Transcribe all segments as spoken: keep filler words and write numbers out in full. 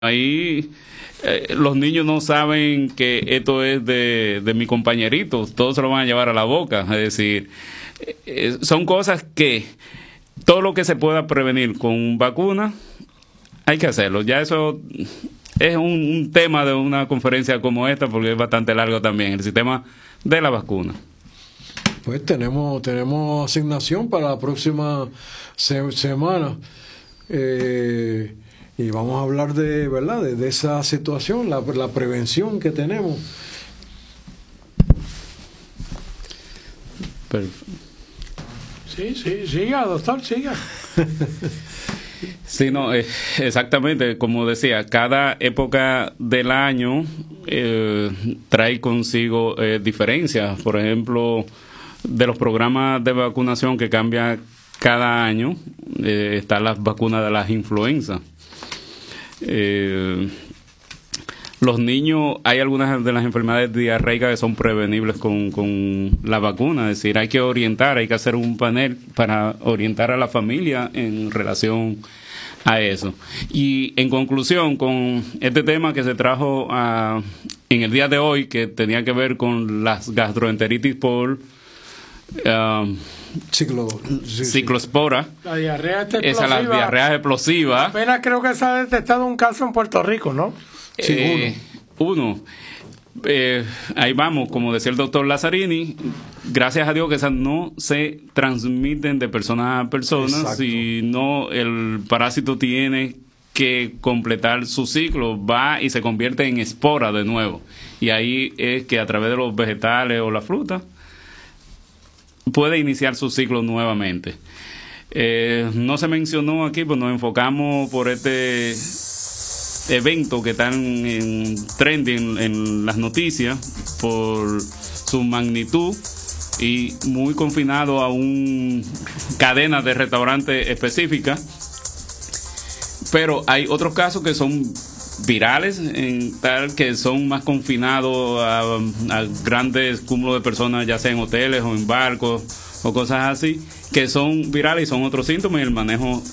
Ahí eh, los niños no saben que esto es de, de mi compañerito, todos se lo van a llevar a la boca. Es decir, eh, son cosas que todo lo que se pueda prevenir con vacuna, hay que hacerlo. Ya eso es un, un tema de una conferencia como esta, porque es bastante largo también, el sistema de la vacuna. Pues tenemos tenemos asignación para la próxima se semana. Eh, y vamos a hablar de, ¿verdad?, de, de esa situación, la, la prevención que tenemos. Pero... Sí, sí, siga, doctor, siga. Sí, no, eh, exactamente, como decía, cada época del año eh, trae consigo eh, diferencias. Por ejemplo, de los programas de vacunación que cambian cada año, eh, están las vacunas de las influencias. Eh, los niños, hay algunas de las enfermedades diarreicas que son prevenibles con, con la vacuna. Es decir, hay que orientar, hay que hacer un panel para orientar a la familia en relación a eso. Y en conclusión, con este tema que se trajo a, en el día de hoy, que tenía que ver con las gastroenteritis por uh, Ciclo, sí, ciclospora, sí. La diarrea explosiva. Esa, la diarrea explosiva. Apenas creo que se ha detectado un caso en Puerto Rico, ¿no? Sí, eh, uno. uno. Eh, ahí vamos, como decía el doctor Lazzarini, gracias a Dios que esas no se transmiten de persona a persona, sino el parásito tiene que completar su ciclo, va y se convierte en espora de nuevo. Y ahí es que a través de los vegetales o la fruta puede iniciar su ciclo nuevamente. Eh, no se mencionó aquí, pues nos enfocamos por este evento que están en trending en, en las noticias por su magnitud y muy confinado a una cadena de restaurantes específica, pero hay otros casos que son virales, en tal que son más confinados a, a grandes cúmulos de personas, ya sea en hoteles o en barcos o cosas así, que son virales y son otros síntomas, y el manejo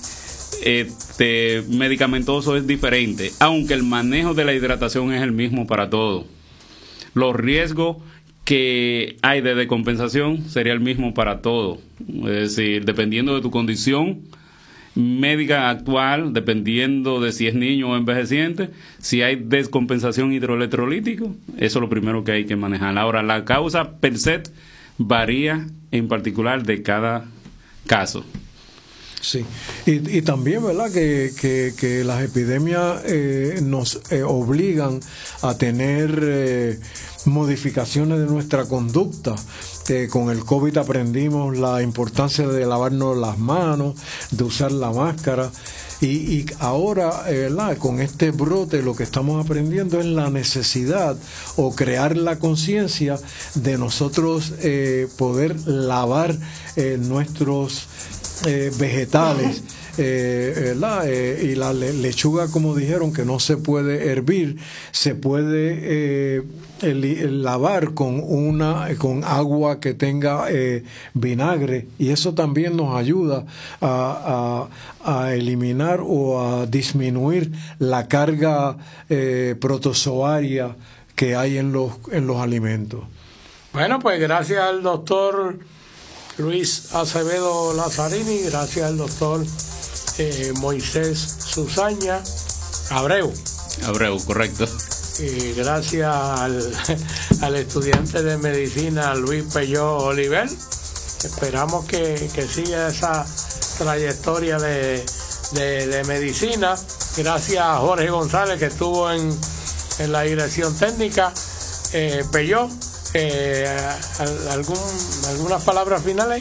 este medicamentoso es diferente, aunque el manejo de la hidratación es el mismo para todos. Los riesgos que hay de decompensación sería el mismo para todos. Es decir, dependiendo de tu condición médica actual, dependiendo de si es niño o envejeciente, si hay descompensación hidroelectrolítica, eso es lo primero que hay que manejar. Ahora, la causa per se varía en particular de cada caso. Sí, y, y también, ¿verdad?, que, que, que las epidemias eh, nos eh, obligan a tener eh, modificaciones de nuestra conducta. Eh, con el COVID aprendimos la importancia de lavarnos las manos, de usar la máscara, y, y ahora, eh, ¿verdad?, con este brote lo que estamos aprendiendo es la necesidad o crear la conciencia de nosotros eh, poder lavar eh, nuestros Eh, vegetales, eh, eh, y la lechuga, como dijeron, que no se puede hervir, se puede eh, el, el lavar con una con agua que tenga eh, vinagre, y eso también nos ayuda a, a, a eliminar o a disminuir la carga eh, protozoaria que hay en los en los alimentos. Bueno, pues gracias al doctor Luis Acevedo Lazzarini, gracias al doctor eh, Moisés Susaña Abreu. Abreu, correcto. Y gracias al, al estudiante de medicina Luis Pelló Oliver. Esperamos que, que siga esa trayectoria de, de, de medicina. Gracias a Jorge González, que estuvo en, en la dirección técnica. Eh, Pelló, Eh, ¿algún, ¿algunas palabras finales?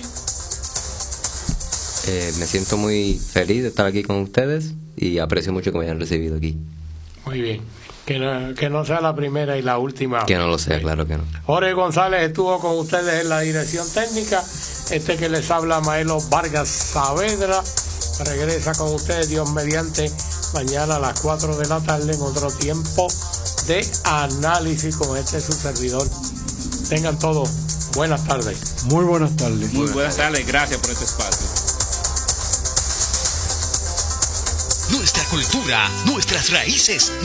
Eh, me siento muy feliz de estar aquí con ustedes y aprecio mucho que me hayan recibido aquí. Muy bien. Que no, que no sea la primera y la última. Que no lo sea, claro que no. Jorge González estuvo con ustedes en la dirección técnica. Este que les habla, Maelo Vargas Saavedra, regresa con ustedes, Dios mediante, mañana a las cuatro de la tarde en otro tiempo de análisis con este su servidor. Tengan todos buenas tardes. Muy buenas tardes. Muy buenas tardes, gracias por este espacio. nuestra cultura, nuestras raíces.